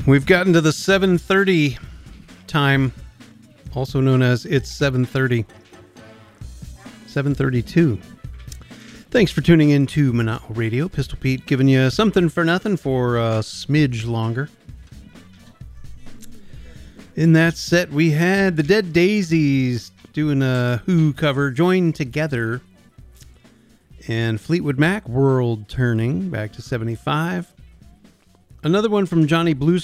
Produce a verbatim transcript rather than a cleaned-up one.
We've gotten to the seven thirty time, also known as It's seven thirty. seven thirty-two. Thanks for tuning in to Monotl Radio. Pistol Pete giving you something for nothing for a smidge longer. In that set, we had the Dead Daisies doing a Who cover, Joined Together, and Fleetwood Mac, World Turning, back to seventy-five. Another one from Johnny Blue